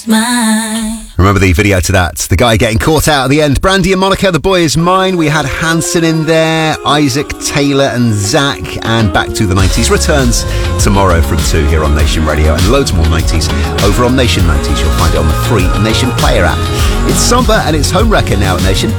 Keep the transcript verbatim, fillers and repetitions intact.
Mine. Remember the video to that? The guy getting caught out at the end. Brandy and Monica, The Boy Is Mine. We had Hanson in there, Isaac, Taylor and Zach. And Back to the nineties returns tomorrow from two here on Nation Radio. And loads more nineties over on Nation nineties. You'll find it on the free Nation Player app. It's Somber and it's Home Wrecker now at Nation.